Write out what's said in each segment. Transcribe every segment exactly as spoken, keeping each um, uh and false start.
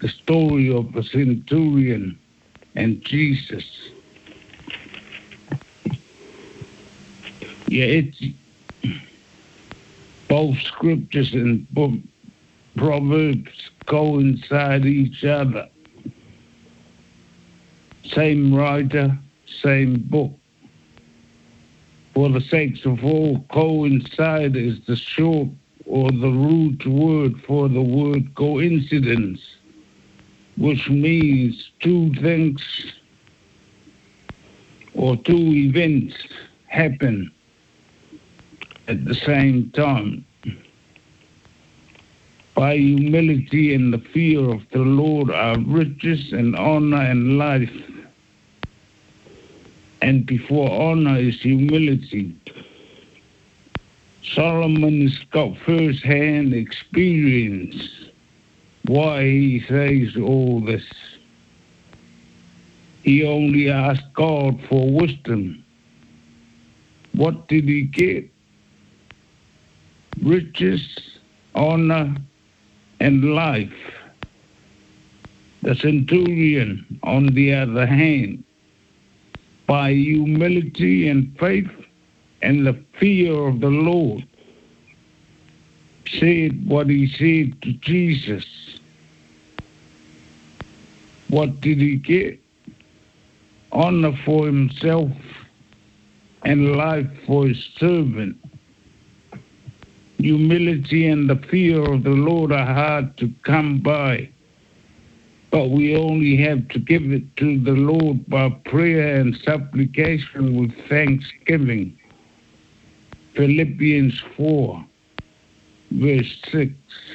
the story of the centurion and Jesus. Yeah, it's both scriptures and Proverbs coincide each other. Same writer, same book. For the sakes of all, coincide is the short or the root word for the word coincidence, which means two things or two events happen at the same time. By humility and the fear of the Lord are riches and honor and life. And before honor is humility. Solomon has got first-hand experience why he says all this. He only asked God for wisdom. What did he get? Riches, honor, and life. The centurion, on the other hand, by humility and faith and the fear of the Lord, said what he said to Jesus. What did he get? Honor for himself and life for his servant. Humility and the fear of the Lord are hard to come by, but we only have to give it to the Lord by prayer and supplication with thanksgiving. Philippians four, verse six.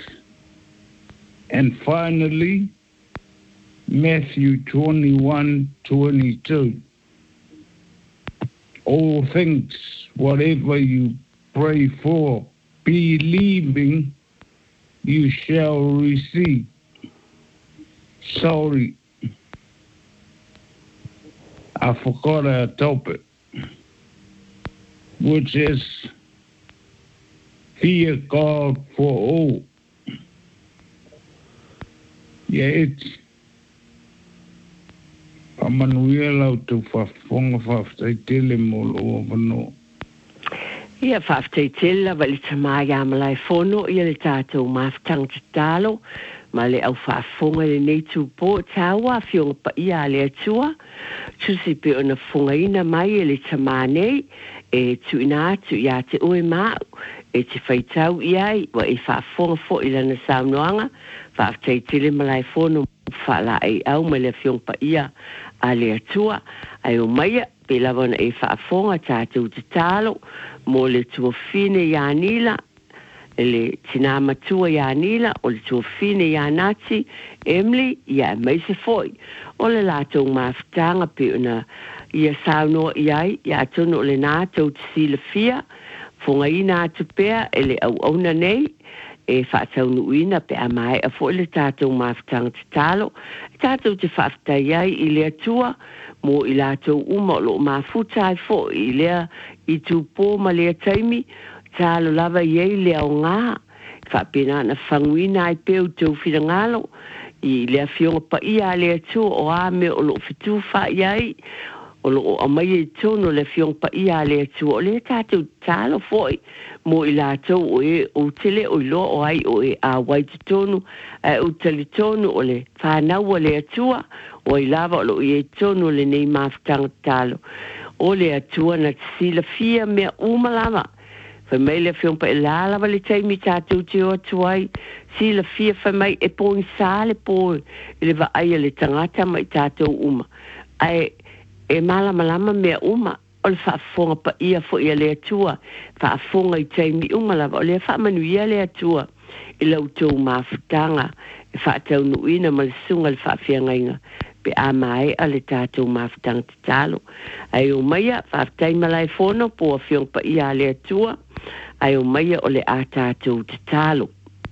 And finally, Matthew twenty-one, twenty-two. All things, whatever you pray for, believing you shall receive. Sorry, I forgot our topic, which is fear God for all. Yeah, it's Pamanuela to Fafonga Faftaitele Molo Ovano. Ia whafteitela wa li tamaya malai fono ia le tātou maftang talo ma le au whafonga le nei tūpō tāua fionga pa ia le atua tusi pe ona fonga ina mai e le tamanei e tu ina atu ia te ue mau e te whaitau iai wa e whafonga fo i lana saunoanga whafteitele malai fono whala e au ma le fionga pa ia a le atua ai o maia pe lawana e whaafonga tātou te talo mo le tuafine ya nila, le tina matua ya nila, o le tuafine ya nati, Emily, ya meise foi. O le lātou maftanga pe una ia sauno iai, ya tono le nātou te sila fia, fonga ina atu pea, ele au auna nei, e whaatau nuina pe a mai, a foi le tātou maftanga te talo, tātou te whafta iai i le atua, mo i lātou uma lo mafuta ai fo i lea i tūpō ma lea taimi, tālo lava iei lea o ngā, whapena na whanguina ai pēu tau whina ngalo, i lea fionga pa ia lea tū o ame o lo fitu wha iai, o lo o mai e tono le fionga pa ia lea tū, o lea tātou tālo foi, mo i lātou o e o tele o ilo o ai o e a waiti tonu, e o tele tonu o le whanau o lea tua, o i lava o lo i e tono le nei maftanga talo. O le atua na sila fia mea umalama. Whai mai le whiong pa e lalawa le taimi tātou te o atuai. Sila fia whai mai e pōi sāle pōi. I le wa aia le tangata mai tātou uma. Ai e malama lama mea uma. O le whaafonga pa ia fo ia le atua. Whaafonga i taimi umalawa. O le whaamanu ia le atua. I lau tō mafutanga. E whaatau nuina ma le sunga le whaafiangainga. Pe a mai a le tātou mafutanga te talo. Ai o maia, whaftai malai fono, po a whiong pa ia le atua. Ai o maia o le a tātou te talo.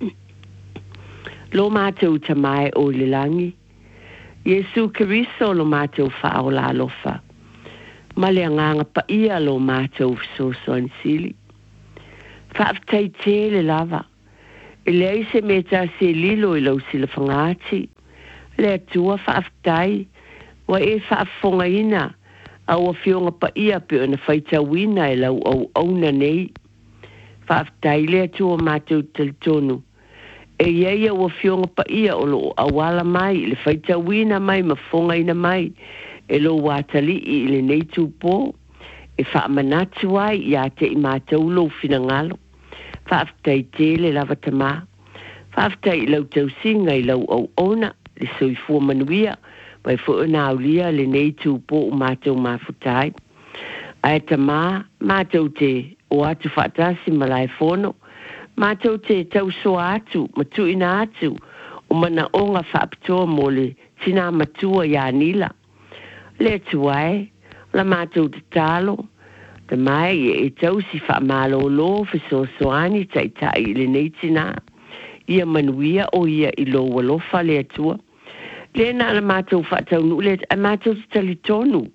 Lo mātou ta mai o le langi. Iesu Keriso lo mātou whao la lofa. Ma le anganga pa ia lo mātou so sili. Whaftai te le lava. E le aise me ta se lilo i lau sila whangati. le tua whaaftai, wa e whaafonga ina, au a whionga pa ia pe ona whaita wina e lau au auna nei. Whaaftai le tua mātou talitonu. E iei au a whionga pa ia o lo awala mai, le whaita wina mai, ma fonga ina mai, e lo wātali i le nei tūpō, e whaamanatu ai i a te i mātou lo finangalo. Whaaftai te le lava tamā. Whaaftai i lau tau singa i lau au ona, le soi fua manuia, mai fuuna aulia le nei tūpō o mātou mafutai. Ai tamā, mātou te o atu whaatasi malai fono, mātou te tau soa atu, matu ina atu, o mana onga whaapitoa mo le tina matua ia nila. Le tuai, la mātou te talo, te mai e tau si whaamalo lo fiso soani tai tai le nei tina, ia manuia o ia i lo walofa le atua. Le na la mātou whaatau nu, le a mātou te tali tonu.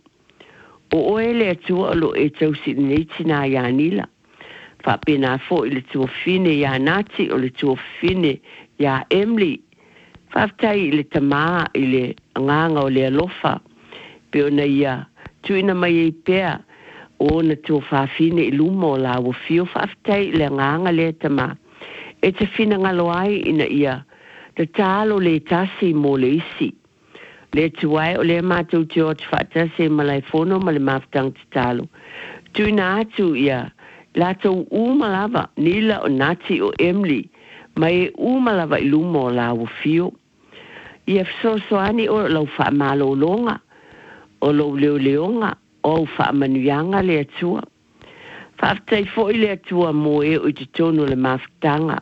O oe le atua lo e tau si nei tina ia nila. Whapena fo i le tua fine ia nati o le tua fine ia Emily. Whaftai i le tamaa i le nganga o le alofa. Pe ona ia tuina mai e pea o na tua whafine i luma o la wafio. Whaftai i le nganga le tamaa. E te fina ngalo ai ina ia te talo le tasi mo le isi. Le tuai o le mātou te o te whaatase malai fono ma le mawhtang te talo. Tuina atu ia Lato umalava nila o nati o Emily mai umalava i luma o la wafio. Ia fsosoani o lau whaamalo longa o lau leo leonga o whaamanuianga le atua. Whaaftai fo i le atua mo e o i te tono le mawhtanga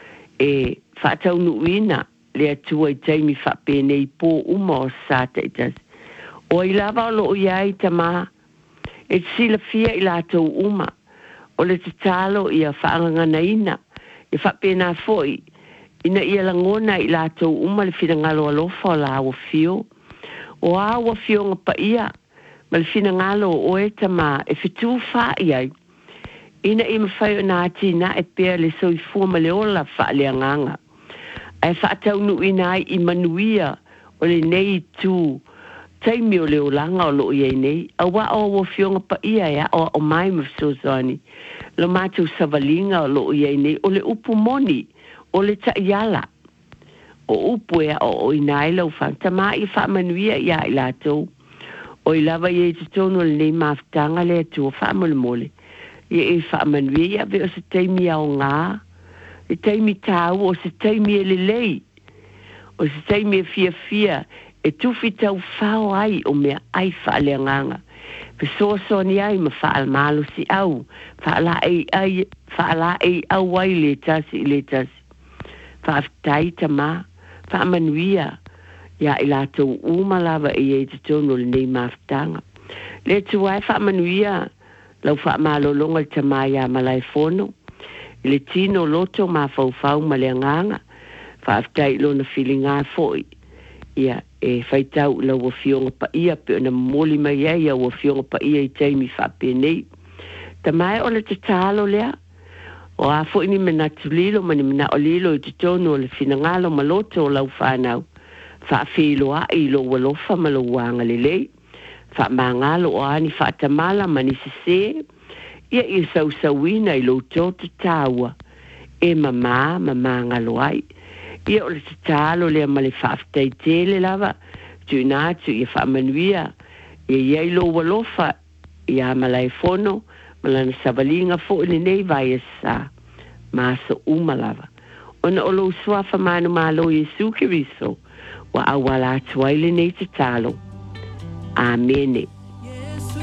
e whaatau nuina le atua i taimi whapene i pō uma o sata i tas. O i lava o lo iai tama e sila fia i lato uma. O le te talo ia whaangangana ina, i whapena foi, ina ia langona i lātou uma le whingalo alofa o la awa fio. O awa fio ngapa ia, ma le whingalo o e tama e whitu whaai ai. Ina i mawhai o nāti na e pēr le soi fua ma le ola wha le anganga. Ai whaatau nu ina ai i manuia o le nei tū, taimi o leo langa o loo iei nei, a wa o o fionga pa ia ya o o mai mafsosani. Lo mātou savalinga o loo iei nei, o le upu moni, o le ta iala. O upu ea o o inai lau whanta, ma i whamanuia ia i lātou. O i lava iei te tono le nei maftanga le atua whamole mole. Ia i whamanuia ia ve o se taimi au ngā, e taimi tāu o se taimi e le lei, o se taimi e fia fia, e tufi tau whao ai o mea ai whaale nganga. Pe soso ni ai ma whaal malo si au. Whaala ei ai, whaala ei au ai le tasi le tasi. Whaaftai ta ma, whaamanuia. Ia i lātou umalawa i e te tono le nei maftanga. Le tuai whaamanuia, lau whaamalo longa ta ma ia malai fono. I le tino loto ma fau fau ma le nganga. Whaaftai lona whilinga foi. Ia e whaitau la ua fionga pa ia pe ona moli mai ia ua fionga pa ia i taimi whape nei. Ta mai o le te talo lea, o a fo ini mena tulilo mani mena o lilo i te tono le finangalo maloto o lau whanau. Whaafilo a i lo walofa ma lo wanga le lei. Whaamangalo o ani whaatamala mani se se, ia i sau sauina i lo toto taua. E mama, mama ngalo ai. Ia o le te talo lea ma le whaaftai tele lava, tu nātu ia whaamanuia, ia iei lo walofa, ia malai fono, malana savalinga fo le nei vai e sa, maso umalava. Ona o lo suafa manu malo Jesu Kiriso, wa awala atuai le nei te talo. Amene.